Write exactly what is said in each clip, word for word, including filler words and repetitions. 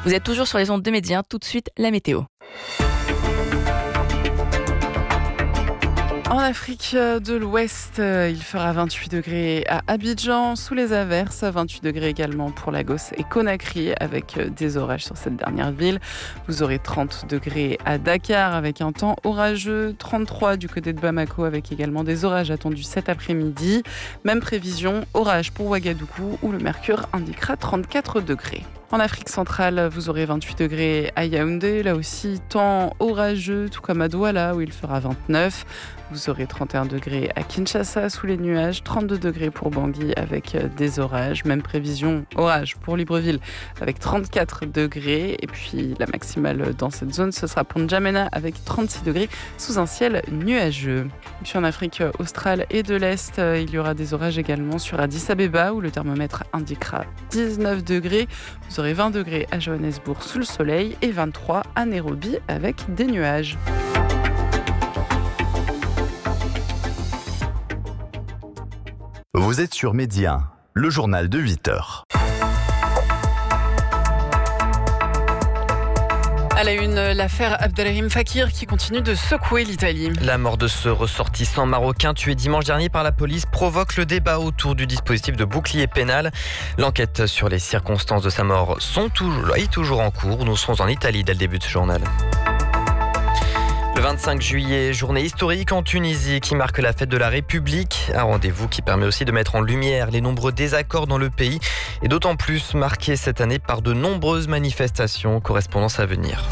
Vous êtes toujours sur les ondes de Média, tout de suite la météo. En Afrique de l'Ouest, il fera vingt-huit degrés à Abidjan, sous les averses, vingt-huit degrés également pour Lagos et Conakry, avec des orages sur cette dernière ville. Vous aurez trente degrés à Dakar, avec un temps orageux, trente-trois du côté de Bamako, avec également des orages attendus cet après-midi. Même prévision, orage pour Ouagadougou, où le mercure indiquera trente-quatre degrés. En Afrique centrale, vous aurez vingt-huit degrés à Yaoundé, là aussi temps orageux, tout comme à Douala où il fera vingt-neuf. Vous aurez trente et un degrés à Kinshasa sous les nuages, trente-deux degrés pour Bangui avec des orages. Même prévision, orage pour Libreville avec trente-quatre degrés. Et puis la maximale dans cette zone, ce sera pour N'Djamena avec trente-six degrés sous un ciel nuageux. Et puis en Afrique australe et de l'Est, il y aura des orages également sur Addis Abeba où le thermomètre indiquera dix-neuf degrés. Vous aurez vingt degrés à Johannesburg sous le soleil et vingt-trois à Nairobi avec des nuages. Vous êtes sur Média, le journal de huit heures. À la une, l'affaire Abdelrahim Fakir qui continue de secouer l'Italie. La mort de ce ressortissant marocain tué dimanche dernier par la police provoque le débat autour du dispositif de bouclier pénal. L'enquête sur les circonstances de sa mort sont toujours, est toujours en cours. Nous serons en Italie dès le début de ce journal. Le vingt-cinq juillet, journée historique en Tunisie qui marque la fête de la République. Un rendez-vous qui permet aussi de mettre en lumière les nombreux désaccords dans le pays et d'autant plus marqué cette année par de nombreuses manifestations. Correspondance à venir.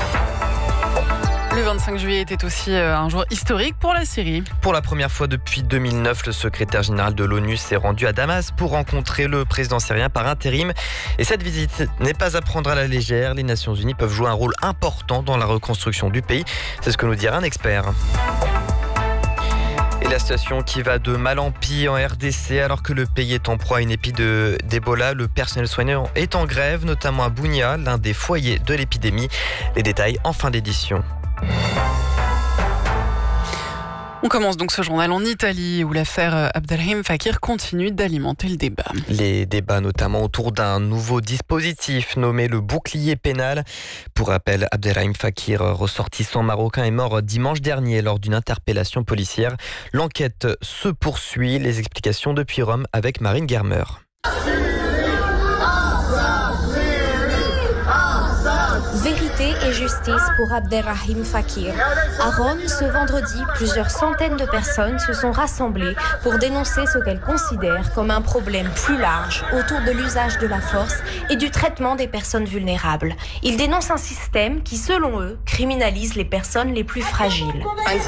Le vingt-cinq juillet était aussi un jour historique pour la Syrie. Pour la première fois depuis deux mille neuf, le secrétaire général de l'ONU s'est rendu à Damas pour rencontrer le président syrien par intérim. Et cette visite n'est pas à prendre à la légère. Les Nations Unies peuvent jouer un rôle important dans la reconstruction du pays. C'est ce que nous dira un expert. Et la situation qui va de mal en pire en R D C alors que le pays est en proie à une épidémie d'Ebola. Le personnel soignant est en grève, notamment à Bunia, l'un des foyers de l'épidémie. Les détails en fin d'édition. On commence donc ce journal en Italie où l'affaire Abdelrahim Fakir continue d'alimenter le débat. Les débats notamment autour d'un nouveau dispositif nommé le bouclier pénal. Pour rappel, Abdelrahim Fakir, ressortissant marocain, est mort dimanche dernier lors d'une interpellation policière. L'enquête se poursuit. Les explications depuis Rome avec Marine Germer. Vérité et justice pour Abdelrahim Fakir. À Rome, ce vendredi, plusieurs centaines de personnes se sont rassemblées pour dénoncer ce qu'elles considèrent comme un problème plus large autour de l'usage de la force et du traitement des personnes vulnérables. Ils dénoncent un système qui, selon eux, criminalise les personnes les plus fragiles.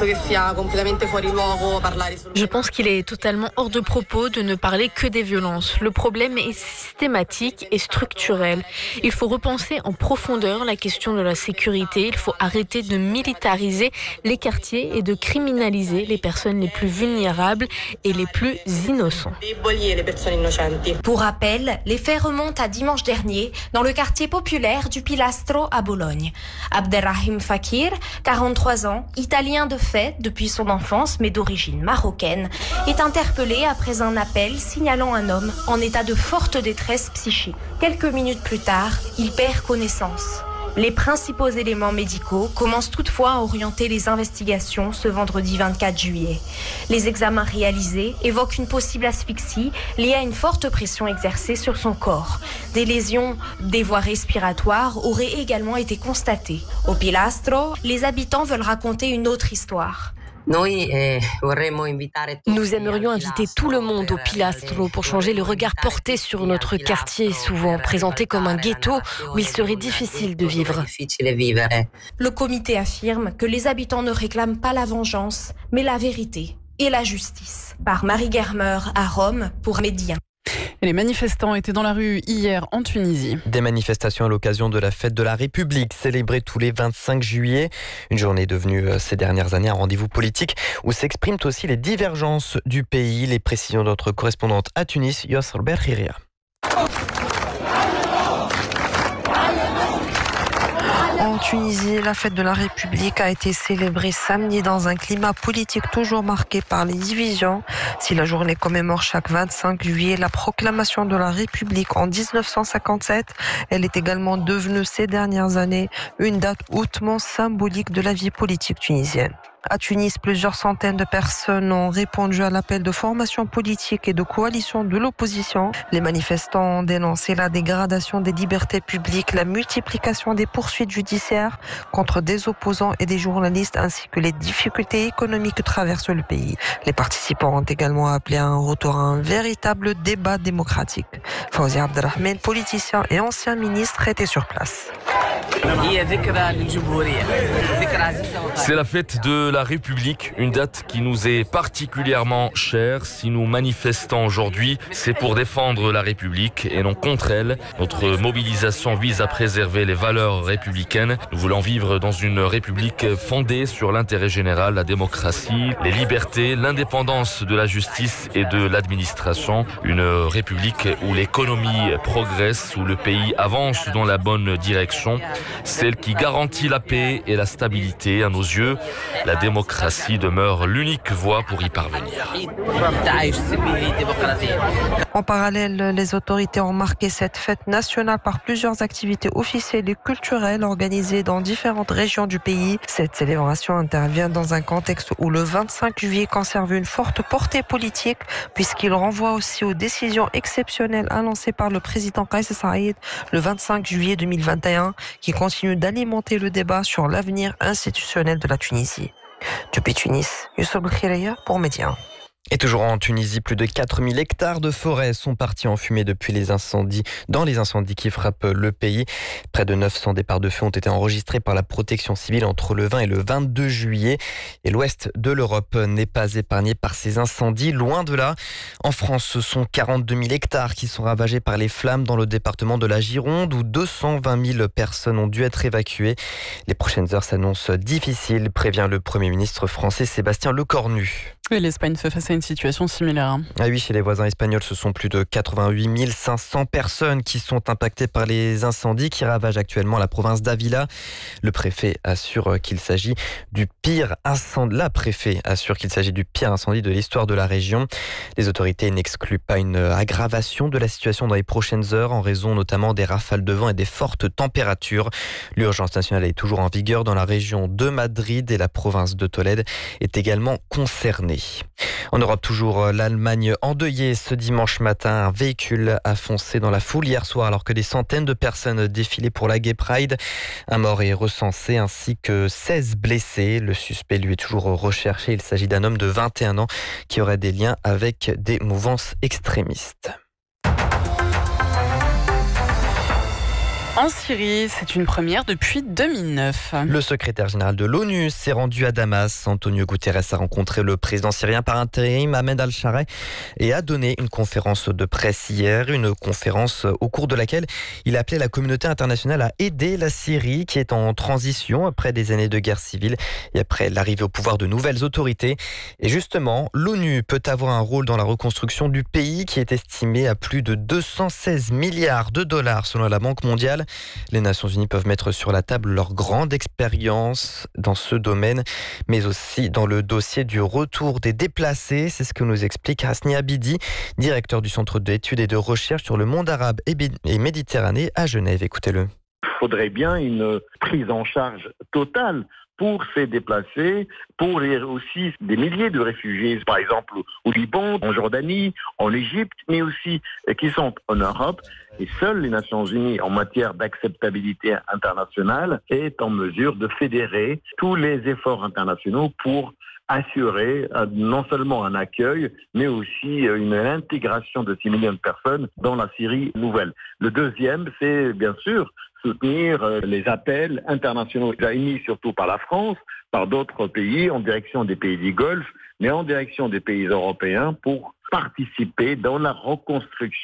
Je pense qu'il est totalement hors de propos de ne parler que des violences. Le problème est systématique et structurel. Il faut repenser en profondeur la question de la sécurité. Il faut arrêter de militariser les quartiers et de criminaliser les personnes les plus vulnérables et les plus innocents. Pour rappel, les faits remontent à dimanche dernier dans le quartier populaire du Pilastro à Bologne. Abdelrahim Fakir, quarante-trois ans, italien de fait depuis son enfance mais d'origine marocaine, est interpellé après un appel signalant un homme en état de forte détresse psychique. Quelques minutes plus tard, il perd connaissance. Les principaux éléments médicaux commencent toutefois à orienter les investigations ce vendredi vingt-quatre juillet. Les examens réalisés évoquent une possible asphyxie liée à une forte pression exercée sur son corps. Des lésions des voies respiratoires auraient également été constatées. Au Pilastro, les habitants veulent raconter une autre histoire. Nous aimerions inviter tout le monde au Pilastro pour changer le regard porté sur notre quartier, souvent présenté comme un ghetto où il serait difficile de vivre. Le comité affirme que les habitants ne réclament pas la vengeance, mais la vérité et la justice. Par Marie Germer à Rome pour Média. Et les manifestants étaient dans la rue hier en Tunisie. Des manifestations à l'occasion de la fête de la République, célébrée tous les vingt-cinq juillet. Une journée devenue ces dernières années un rendez-vous politique où s'expriment aussi les divergences du pays. Les précisions de notre correspondante à Tunis, Yossar Berkhiria. En Tunisie, la fête de la République a été célébrée samedi dans un climat politique toujours marqué par les divisions. Si la journée commémore chaque vingt-cinq juillet la proclamation de la République en dix-neuf cent cinquante-sept, elle est également devenue ces dernières années une date hautement symbolique de la vie politique tunisienne. À Tunis, plusieurs centaines de personnes ont répondu à l'appel de formation politique et de coalition de l'opposition. Les manifestants ont dénoncé la dégradation des libertés publiques, la multiplication des poursuites judiciaires contre des opposants et des journalistes, ainsi que les difficultés économiques que traverse le pays. Les participants ont également appelé à un retour à un véritable débat démocratique. Fawzi Abdelrahman, politicien et ancien ministre, était sur place. C'est la fête de la République, une date qui nous est particulièrement chère. Si nous manifestons aujourd'hui, c'est pour défendre la République et non contre elle. Notre mobilisation vise à préserver les valeurs républicaines. Nous voulons vivre dans une République fondée sur l'intérêt général, la démocratie, les libertés, l'indépendance de la justice et de l'administration. Une République où l'économie progresse, où le pays avance dans la bonne direction. Celle qui garantit la paix et la stabilité. À nos yeux, la démocratie demeure l'unique voie pour y parvenir. En parallèle, les autorités ont marqué cette fête nationale par plusieurs activités officielles et culturelles organisées dans différentes régions du pays. Cette célébration intervient dans un contexte où le vingt-cinq juillet conserve une forte portée politique, puisqu'il renvoie aussi aux décisions exceptionnelles annoncées par le président Kais Saïed le vingt-cinq juillet deux mille vingt et un, qui continue d'alimenter le débat sur l'avenir institutionnel de la Tunisie. Depuis Tunis, Youssef Bkhiraya pour Média. Et toujours en Tunisie, plus de quatre mille hectares de forêt sont partis en fumée depuis les incendies, dans les incendies qui frappent le pays. Près de neuf cents départs de feu ont été enregistrés par la protection civile entre le vingt et le vingt-deux juillet. Et l'ouest de l'Europe n'est pas épargné par ces incendies, loin de là. En France, ce sont quarante-deux mille hectares qui sont ravagés par les flammes dans le département de la Gironde, où deux cent vingt mille personnes ont dû être évacuées. Les prochaines heures s'annoncent difficiles, prévient le Premier ministre français Sébastien Lecornu. Oui, l'Espagne fait face à une situation similaire. Hein. Ah oui, chez les voisins espagnols, ce sont plus de quatre-vingt-huit mille cinq cents personnes qui sont impactées par les incendies qui ravagent actuellement la province d'Ávila. Le préfet assure qu'il s'agit du pire incendie. La préfet assure qu'il s'agit du pire incendie de l'histoire de la région. Les autorités n'excluent pas une aggravation de la situation dans les prochaines heures, en raison notamment des rafales de vent et des fortes températures. L'urgence nationale est toujours en vigueur dans la région de Madrid et la province de Tolède est également concernée. En Europe toujours, l'Allemagne endeuillée ce dimanche matin. Un véhicule a foncé dans la foule hier soir alors que des centaines de personnes défilaient pour la Gay Pride. Un mort est recensé ainsi que seize blessés. Le suspect lui est toujours recherché. Il s'agit d'un homme de vingt et un ans qui aurait des liens avec des mouvances extrémistes. En Syrie, c'est une première depuis deux mille neuf. Le secrétaire général de l'ONU s'est rendu à Damas. Antonio Guterres a rencontré le président syrien par intérim, Ahmed al-Sharai, et a donné une conférence de presse hier. Une conférence au cours de laquelle il a appelé la communauté internationale à aider la Syrie, qui est en transition après des années de guerre civile et après l'arrivée au pouvoir de nouvelles autorités. Et justement, l'ONU peut avoir un rôle dans la reconstruction du pays, qui est estimé à plus de deux cent seize milliards de dollars selon la Banque mondiale. Les Nations Unies peuvent mettre sur la table leur grande expérience dans ce domaine, mais aussi dans le dossier du retour des déplacés. C'est ce que nous explique Hasni Abidi, directeur du Centre d'études et de recherche sur le monde arabe et Méditerranée à Genève. Écoutez-le. Il faudrait bien une prise en charge totale pour ces déplacés, pour les, aussi des milliers de réfugiés, par exemple au Liban, en Jordanie, en Égypte, mais aussi qui sont en Europe. Et seules les Nations Unies, en matière d'acceptabilité internationale, est en mesure de fédérer tous les efforts internationaux pour assurer euh, non seulement un accueil, mais aussi euh, une intégration de six millions de personnes dans la Syrie nouvelle. Le deuxième, c'est bien sûr soutenir euh, les appels internationaux émis surtout par la France, par d'autres pays, en direction des pays du Golfe, mais en direction des pays européens pour participer dans la reconstruction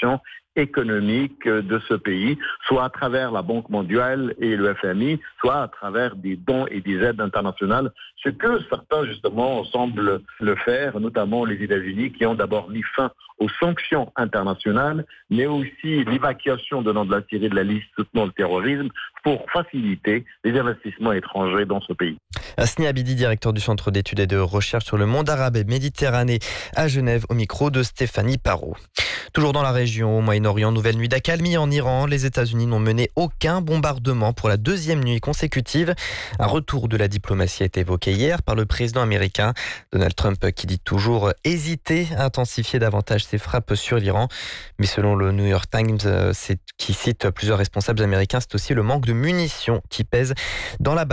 économique de ce pays, soit à travers la Banque mondiale et le F M I, soit à travers des dons et des aides internationales, ce que certains justement semblent le faire, notamment les États-Unis qui ont d'abord mis fin aux sanctions internationales, mais aussi l'évacuation de nom de la Syrie de la liste soutenant le terrorisme pour faciliter les investissements étrangers dans ce pays. Asni Abidi, directeur du Centre d'études et de recherche sur le monde arabe et Méditerranée à Genève, au micro de Stéphanie Parot. Toujours dans la région, au Moyen-Orient, nouvelle nuit d'accalmie en Iran. Les États-Unis n'ont mené aucun bombardement pour la deuxième nuit consécutive. Un retour de la diplomatie a été évoqué hier par le président américain Donald Trump, qui dit toujours hésiter à intensifier davantage ses frappes sur l'Iran. Mais selon le New York Times, qui cite plusieurs responsables américains, c'est aussi le manque de munitions qui pèse dans la